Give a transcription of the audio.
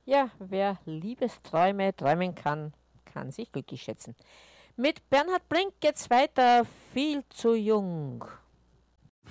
Ja, wer Liebesträume träumen kann, kann sich glücklich schätzen. Mit Bernhard Brink geht's weiter, viel zu jung.